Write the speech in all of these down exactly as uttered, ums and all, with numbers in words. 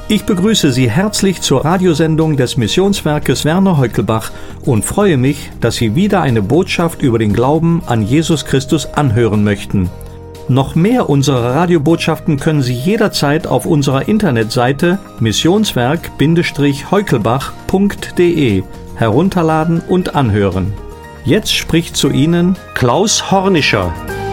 Ich begrüße Sie herzlich zur Radiosendung des Missionswerkes Werner Heukelbach und freue mich, dass Sie wieder eine Botschaft über den Glauben an Jesus Christus anhören möchten. Noch mehr unserer Radiobotschaften können Sie jederzeit auf unserer Internetseite missionswerk heukelbach punkt de herunterladen und anhören. Jetzt spricht zu Ihnen Klaus Hornischer.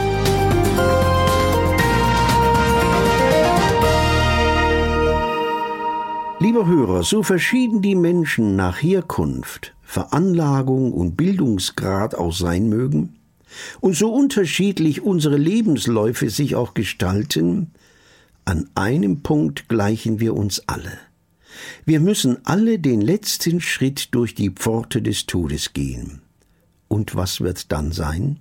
Lieber Hörer, so verschieden die Menschen nach Herkunft, Veranlagung und Bildungsgrad auch sein mögen und so unterschiedlich unsere Lebensläufe sich auch gestalten, an einem Punkt gleichen wir uns alle. Wir müssen alle den letzten Schritt durch die Pforte des Todes gehen. Und was wird dann sein?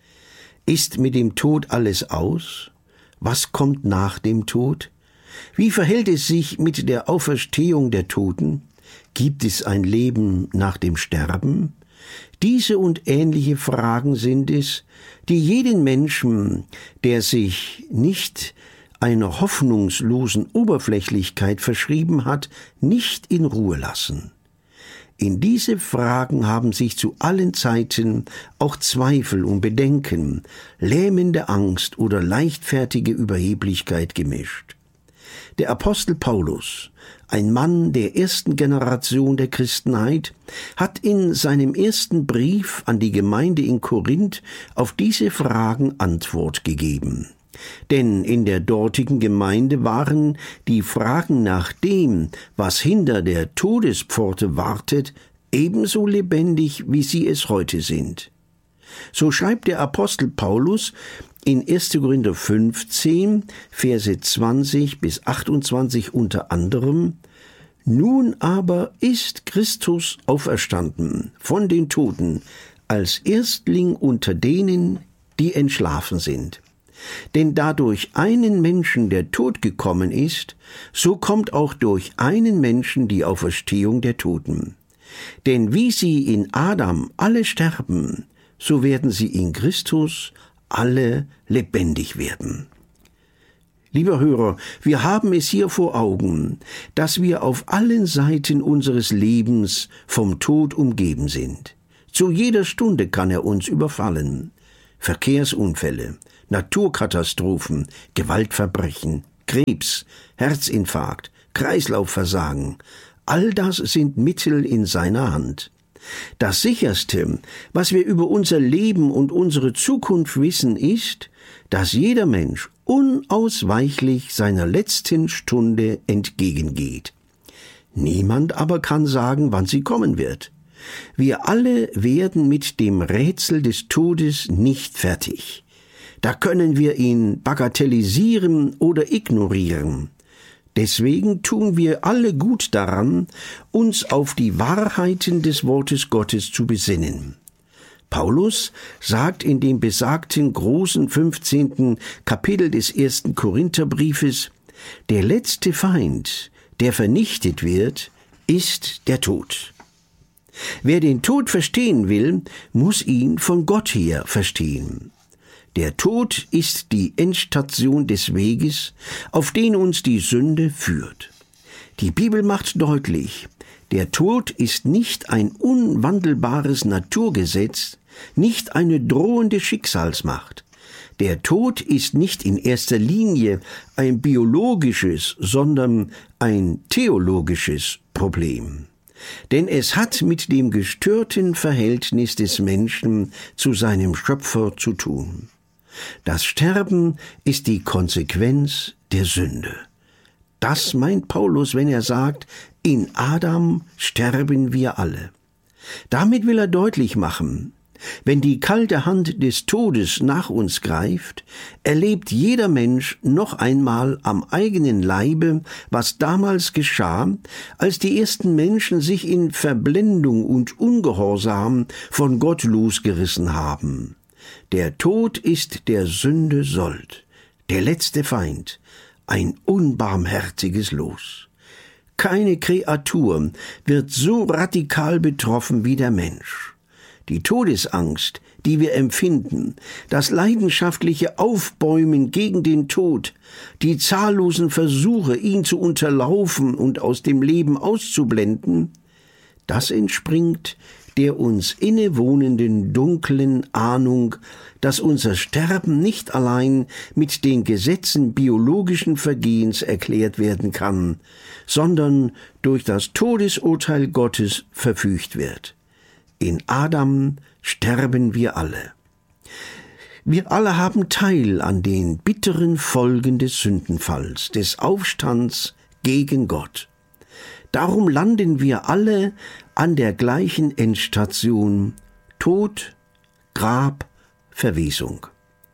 Ist mit dem Tod alles aus? Was kommt nach dem Tod? Wie verhält es sich mit der Auferstehung der Toten? Gibt es ein Leben nach dem Sterben? Diese und ähnliche Fragen sind es, die jeden Menschen, der sich nicht einer hoffnungslosen Oberflächlichkeit verschrieben hat, nicht in Ruhe lassen. In diese Fragen haben sich zu allen Zeiten auch Zweifel und Bedenken, lähmende Angst oder leichtfertige Überheblichkeit gemischt. Der Apostel Paulus, ein Mann der ersten Generation der Christenheit, hat in seinem ersten Brief an die Gemeinde in Korinth auf diese Fragen Antwort gegeben. Denn in der dortigen Gemeinde waren die Fragen nach dem, was hinter der Todespforte wartet, ebenso lebendig, wie sie es heute sind. So schreibt der Apostel Paulus in erster Korinther fünfzehn, Verse zwanzig bis achtundzwanzig unter anderem: Nun aber ist Christus auferstanden von den Toten als Erstling unter denen, die entschlafen sind. Denn da durch einen Menschen der Tod gekommen ist, so kommt auch durch einen Menschen die Auferstehung der Toten. Denn wie sie in Adam alle sterben, so werden sie in Christus alle lebendig werden. Lieber Hörer, wir haben es hier vor Augen, dass wir auf allen Seiten unseres Lebens vom Tod umgeben sind. Zu jeder Stunde kann er uns überfallen. Verkehrsunfälle, Naturkatastrophen, Gewaltverbrechen, Krebs, Herzinfarkt, Kreislaufversagen, all das sind Mittel in seiner Hand. Das Sicherste, was wir über unser Leben und unsere Zukunft wissen, ist, dass jeder Mensch unausweichlich seiner letzten Stunde entgegengeht. Niemand aber kann sagen, wann sie kommen wird. Wir alle werden mit dem Rätsel des Todes nicht fertig. Da können wir ihn bagatellisieren oder ignorieren. Deswegen tun wir alle gut daran, uns auf die Wahrheiten des Wortes Gottes zu besinnen. Paulus sagt in dem besagten großen fünfzehnten Kapitel des ersten Korintherbriefes: Der letzte Feind, der vernichtet wird, ist der Tod. Wer den Tod verstehen will, muss ihn von Gott her verstehen. Der Tod ist die Endstation des Weges, auf den uns die Sünde führt. Die Bibel macht deutlich, der Tod ist nicht ein unwandelbares Naturgesetz, nicht eine drohende Schicksalsmacht. Der Tod ist nicht in erster Linie ein biologisches, sondern ein theologisches Problem. Denn es hat mit dem gestörten Verhältnis des Menschen zu seinem Schöpfer zu tun. Das Sterben ist die Konsequenz der Sünde. Das meint Paulus, wenn er sagt, in Adam sterben wir alle. Damit will er deutlich machen, wenn die kalte Hand des Todes nach uns greift, erlebt jeder Mensch noch einmal am eigenen Leibe, was damals geschah, als die ersten Menschen sich in Verblendung und Ungehorsam von Gott losgerissen haben. Der Tod ist der Sünde Sold, der letzte Feind, ein unbarmherziges Los. Keine Kreatur wird so radikal betroffen wie der Mensch. Die Todesangst, die wir empfinden, das leidenschaftliche Aufbäumen gegen den Tod, die zahllosen Versuche, ihn zu unterlaufen und aus dem Leben auszublenden, das entspringt der uns innewohnenden dunklen Ahnung, dass unser Sterben nicht allein mit den Gesetzen biologischen Vergehens erklärt werden kann, sondern durch das Todesurteil Gottes verfügt wird. In Adam sterben wir alle. Wir alle haben Teil an den bitteren Folgen des Sündenfalls, des Aufstands gegen Gott. Darum landen wir alle an der gleichen Endstation: Tod, Grab, Verwesung.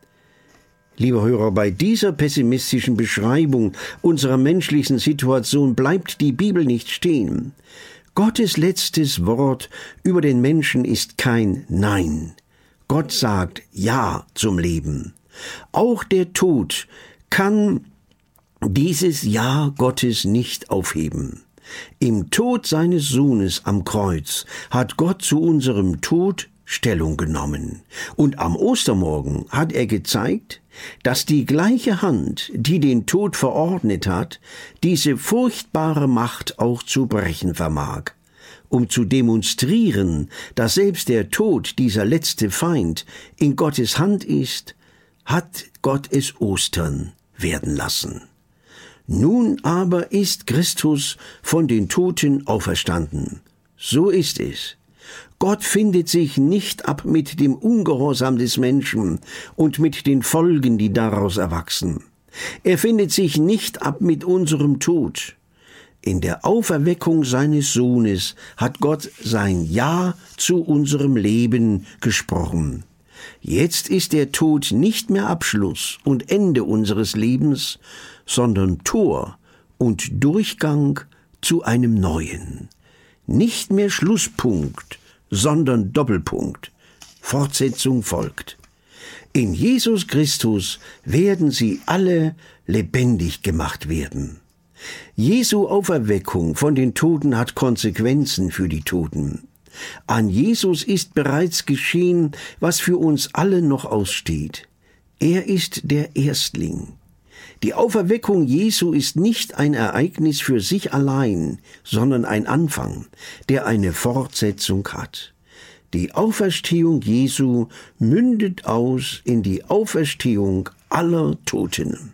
Lieber Hörer, bei dieser pessimistischen Beschreibung unserer menschlichen Situation bleibt die Bibel nicht stehen. Gottes letztes Wort über den Menschen ist kein Nein. Gott sagt Ja zum Leben. Auch der Tod kann dieses Ja Gottes nicht aufheben. Im Tod seines Sohnes am Kreuz hat Gott zu unserem Tod Stellung genommen. Und am Ostermorgen hat er gezeigt, dass die gleiche Hand, die den Tod verordnet hat, diese furchtbare Macht auch zu brechen vermag. Um zu demonstrieren, dass selbst der Tod, dieser letzte Feind, in Gottes Hand ist, hat Gott es Ostern werden lassen. Nun aber ist Christus von den Toten auferstanden. So ist es. Gott findet sich nicht ab mit dem Ungehorsam des Menschen und mit den Folgen, die daraus erwachsen. Er findet sich nicht ab mit unserem Tod. In der Auferweckung seines Sohnes hat Gott sein Ja zu unserem Leben gesprochen. Jetzt ist der Tod nicht mehr Abschluss und Ende unseres Lebens, sondern Tor und Durchgang zu einem neuen. Nicht mehr Schlusspunkt, sondern Doppelpunkt. Fortsetzung folgt. In Jesus Christus werden sie alle lebendig gemacht werden. Jesu Auferweckung von den Toten hat Konsequenzen für die Toten. An Jesus ist bereits geschehen, was für uns alle noch aussteht. Er ist der Erstling. Die Auferweckung Jesu ist nicht ein Ereignis für sich allein, sondern ein Anfang, der eine Fortsetzung hat. Die Auferstehung Jesu mündet aus in die Auferstehung aller Toten.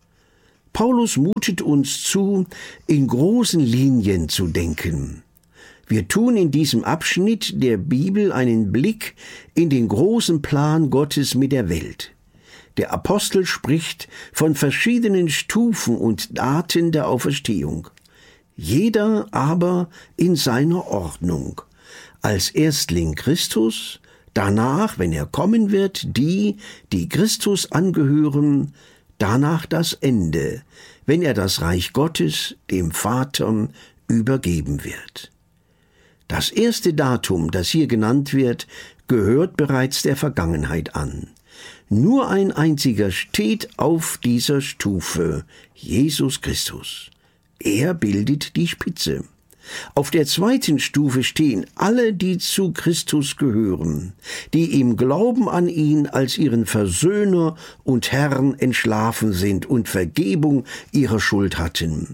Paulus mutet uns zu, in großen Linien zu denken. Wir tun in diesem Abschnitt der Bibel einen Blick in den großen Plan Gottes mit der Welt. Der Apostel spricht von verschiedenen Stufen und Daten der Auferstehung. Jeder aber in seiner Ordnung. Als Erstling Christus, danach, wenn er kommen wird, die, die Christus angehören, danach das Ende, wenn er das Reich Gottes dem Vater übergeben wird. Das erste Datum, das hier genannt wird, gehört bereits der Vergangenheit an. Nur ein einziger steht auf dieser Stufe, Jesus Christus. Er bildet die Spitze. Auf der zweiten Stufe stehen alle, die zu Christus gehören, die im Glauben an ihn als ihren Versöhner und Herrn entschlafen sind und Vergebung ihrer Schuld hatten.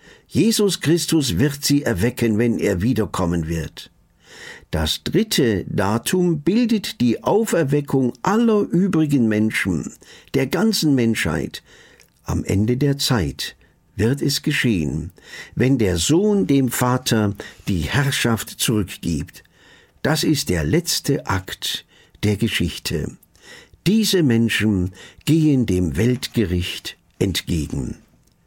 Jesus Christus wird sie erwecken, wenn er wiederkommen wird. Das dritte Datum bildet die Auferweckung aller übrigen Menschen, der ganzen Menschheit. Am Ende der Zeit wird es geschehen, wenn der Sohn dem Vater die Herrschaft zurückgibt. Das ist der letzte Akt der Geschichte. Diese Menschen gehen dem Weltgericht entgegen.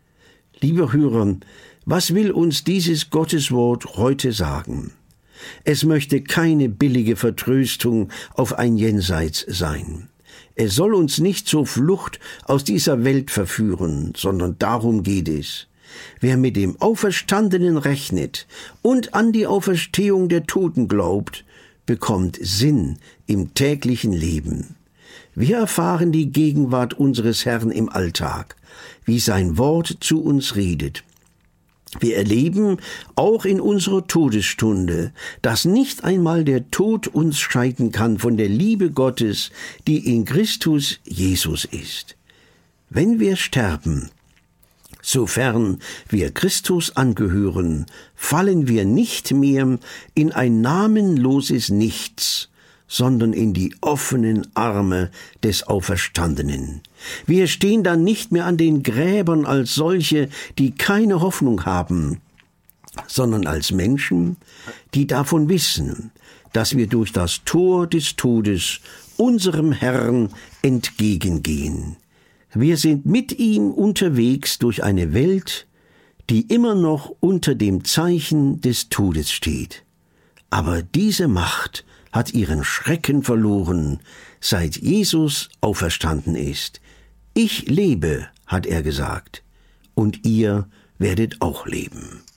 Lieber Hörer, was will uns dieses Gotteswort heute sagen? Es möchte keine billige Vertröstung auf ein Jenseits sein. Es soll uns nicht zur Flucht aus dieser Welt verführen, sondern darum geht es. Wer mit dem Auferstandenen rechnet und an die Auferstehung der Toten glaubt, bekommt Sinn im täglichen Leben. Wir erfahren die Gegenwart unseres Herrn im Alltag, wie sein Wort zu uns redet. Wir erleben auch in unserer Todesstunde, dass nicht einmal der Tod uns scheiden kann von der Liebe Gottes, die in Christus Jesus ist. Wenn wir sterben, sofern wir Christus angehören, fallen wir nicht mehr in ein namenloses Nichts, sondern in die offenen Arme des Auferstandenen. Wir stehen dann nicht mehr an den Gräbern als solche, die keine Hoffnung haben, sondern als Menschen, die davon wissen, dass wir durch das Tor des Todes unserem Herrn entgegengehen. Wir sind mit ihm unterwegs durch eine Welt, die immer noch unter dem Zeichen des Todes steht. Aber diese Macht hat ihren Schrecken verloren, seit Jesus auferstanden ist. Ich lebe, hat er gesagt, und ihr werdet auch leben.